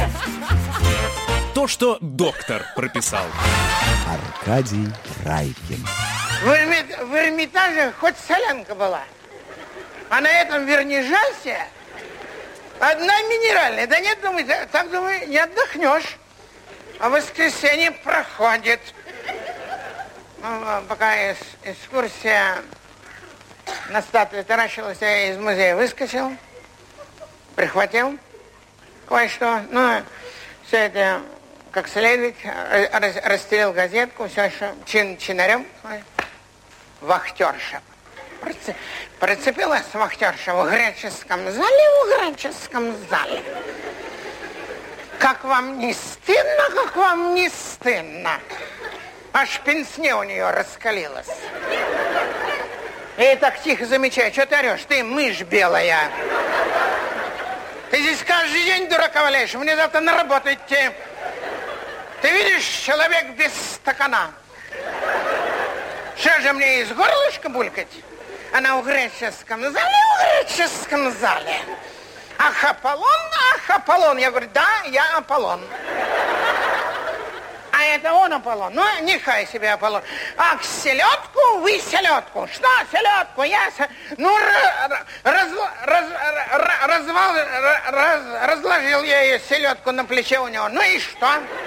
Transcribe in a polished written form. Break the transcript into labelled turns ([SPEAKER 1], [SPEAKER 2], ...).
[SPEAKER 1] То, что доктор прописал.
[SPEAKER 2] Аркадий Райкин.
[SPEAKER 3] В Эрмитаже хоть солянка была. А на этом вернижасе одна минеральная. Да нет, думаю, так, думаю, не отдохнешь. А воскресенье проходит. Пока экскурсия на статуе таращилась, я из музея выскочил, прихватил кое-что. Ну, все это как следует, расстелил газетку, все еще чинарем. Вахтерша. Прицепилась вахтерша в греческом зале. Как вам не стыдно, как вам не стыдно. Аж пенсне у нее раскалилась. И так тихо замечаю, что ты орешь? Ты мышь белая. Ты здесь каждый день дурака валяешь, мне завтра на работу идти. Ты видишь, человек без стакана. Что же мне из горлышка булькать? Она в греческом зале. Ах, Аполлон. Я говорю, да, я Аполлон. А это он Аполлон. Ну, нехай себе Аполлон. Ах, селедку, вы селедку. Что селедку? Я... Ну, разложил я ее селедку на плече у него. Ну и что?